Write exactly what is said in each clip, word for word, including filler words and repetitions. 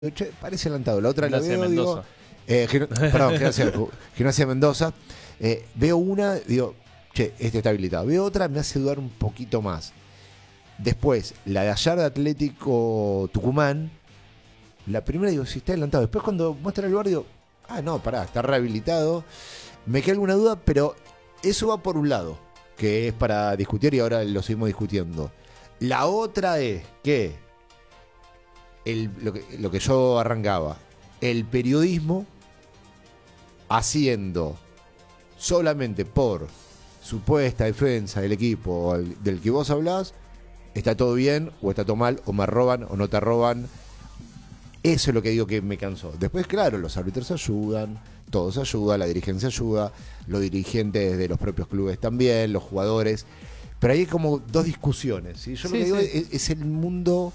Che, parece adelantado. La otra Gimnasia la veo, Mendoza. digo, eh, Gino- perdón, Gimnasia, Gimnasia Mendoza. Eh, veo una, digo, che, este está habilitado. Veo otra, me hace dudar un poquito más. Después, la de ayer de Atlético Tucumán, la primera digo, sí, está adelantado. Después cuando muestra el lugar digo, ah, no, pará, está rehabilitado. Me queda alguna duda, pero eso va por un lado, que es para discutir y ahora lo seguimos discutiendo. La otra es que El, lo, que, lo que yo arrancaba, el periodismo haciendo solamente por supuesta defensa del equipo al, del que vos hablás, está todo bien o está todo mal, o me roban o no te roban. Eso es lo que digo que me cansó. Después, claro, los árbitros ayudan, todos ayudan, la dirigencia ayuda, los dirigentes de los propios clubes también, los jugadores. Pero hay como dos discusiones, ¿sí? Yo Sí, lo que digo sí. es, es el mundo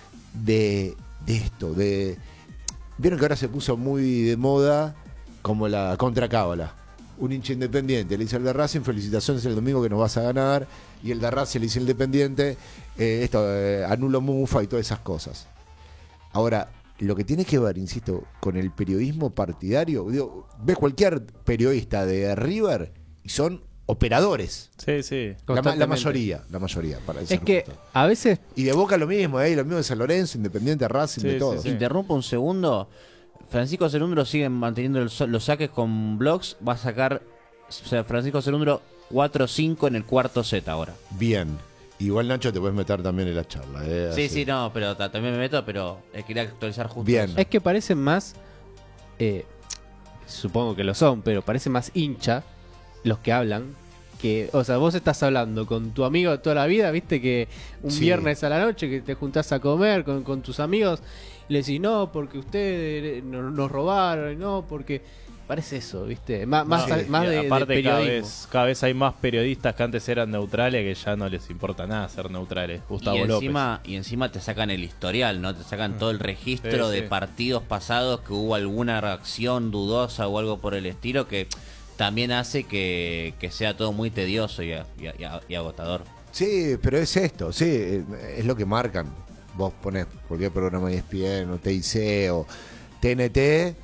de, de esto, de vieron que ahora se puso muy de moda como la contracábala. Un hincha independiente le dice al de Racing, felicitaciones el domingo que nos vas a ganar, y el de Racing le dice al Independiente, eh, esto, eh, anulo mufa y todas esas cosas. Ahora, lo que tiene que ver, insisto, con el periodismo partidario, digo, ves cualquier periodista de River y son operadores. Sí, sí. La, ma- la Constantemente. mayoría, la mayoría, para Es ser que justo. a veces Y de Boca lo mismo, ¿eh? Lo mismo de San Lorenzo, Independiente, Racing, Sí, de sí, todo. sí. Interrumpo un segundo. Francisco Cerúndolo sigue manteniendo el so- los saques con blogs. Va a sacar o sea, Francisco Cerúndolo cuatro cinco en el cuarto set ahora. Bien. Igual, Nacho, te puedes meter también en la charla. ¿eh? Sí, Así. sí, no, pero ta- también me meto, pero eh, quería actualizar justo. Bien. eso. es que parecen más, eh, supongo que lo son, pero parecen más hincha los que hablan. Que, o sea, vos estás hablando con tu amigo de toda la vida, viste que un Sí. viernes a la noche que te juntás a comer con, con tus amigos y le decís, no, porque ustedes no- nos robaron, no, porque parece eso, viste, más, más, Sí. más Y de, de aparte cada periodismo. vez, cada vez hay más periodistas que antes eran neutrales que ya no les importa nada ser neutrales. Gustavo y López. encima, y encima te sacan el historial, ¿no? Te sacan todo el registro Sí, de sí. partidos pasados que hubo alguna reacción dudosa o algo por el estilo que también hace que, que sea todo muy tedioso y, a- y a- y a- y agotador. Sí, pero es esto, sí, eh, es lo que marcan. Vos ponés cualquier programa de E S P N o T I C o T N T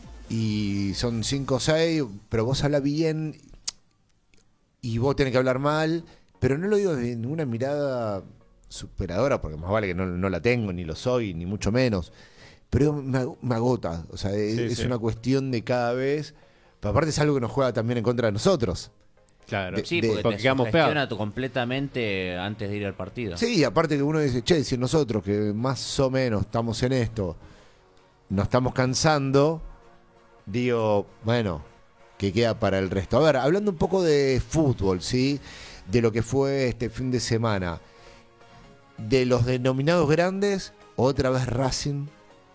y son cinco o seis, pero vos hablas bien y vos tenés que hablar mal, pero no lo digo de ninguna mirada superadora, porque más vale que no, no la tengo, ni lo soy, ni mucho menos. Pero me, ag- me agota, o sea, es, Sí, es sí. una cuestión de cada vez. Pero aparte es algo que nos juega también en contra de nosotros. Claro. De- Sí, de- porque, porque te quedamos sugestiona pegados. tu- completamente antes de ir al partido. Sí, aparte que uno dice, che, si nosotros que más o menos estamos en esto, nos estamos cansando, digo, bueno, que queda para el resto. A ver, hablando un poco de fútbol, ¿sí? De lo que fue este fin de semana. De los denominados grandes, otra vez Racing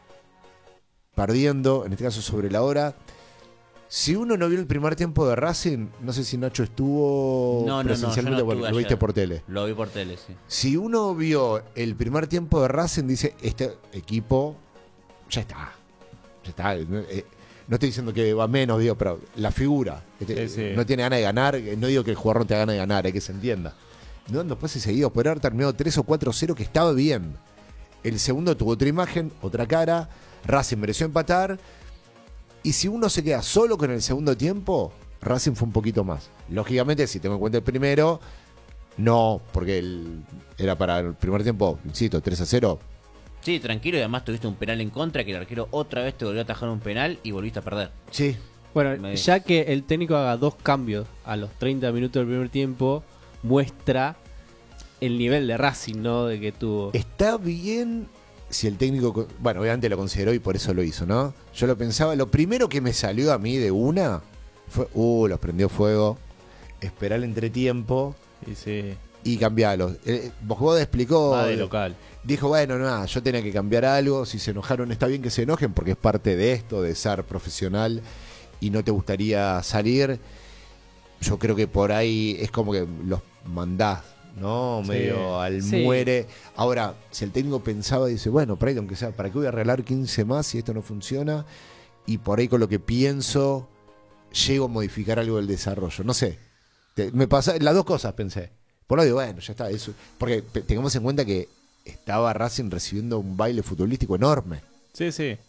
perdiendo, en este caso sobre la hora. Si uno no vio el primer tiempo de Racing, no sé si Nacho estuvo No, no, no, presencialmente, yo no bueno, estuve lo viste ayer. por tele. Lo vi por tele, sí. Si uno vio el primer tiempo de Racing, dice, este equipo ya está. Ya está. Eh, No estoy diciendo que va menos, digo, pero la figura. Este, Sí, sí. No tiene ganas de ganar. No digo que el jugador no tenga ganas de ganar, hay que se entienda. No, después se seguido. Podría haber terminado tres o cuatro cero, que estaba bien. El segundo tuvo otra imagen, otra cara. Racing mereció empatar. Y si uno se queda solo con el segundo tiempo, Racing fue un poquito más. Lógicamente, si tengo en cuenta el primero, no, porque el- era para el primer tiempo, insisto, tres a cero. Sí, tranquilo, y además tuviste un penal en contra, que el arquero otra vez te volvió a atajar un penal y volviste a perder. Sí. Bueno, Me- ya que el técnico haga dos cambios a los treinta minutos del primer tiempo, muestra el nivel de Racing, ¿no? De que tuvo. Está bien si el técnico, con- bueno, obviamente lo consideró y por eso lo hizo, ¿no? Yo lo pensaba, lo primero que me salió a mí de una fue, uh, los prendió fuego, esperar el entretiempo Y sí, y cambiarlos. Eh, Boscobode explicó, va de eh, local. dijo, bueno, nada, yo tenía que cambiar algo, si se enojaron está bien que se enojen porque es parte de esto, de ser profesional y no te gustaría salir. Yo creo que por ahí es como que los mandás, ¿no? Sí. Medio al Sí. muere. Ahora, si el técnico pensaba, dice, bueno, por ahí, aunque sea, ¿para qué voy a arreglar quince más si esto no funciona? Y por ahí con lo que pienso, llego a modificar algo del desarrollo. No sé. Te- me pasa, las dos cosas pensé. Por lo digo, bueno, ya está. Eso, porque pe- tengamos en cuenta que estaba Racing recibiendo un baile futbolístico enorme. Sí, sí.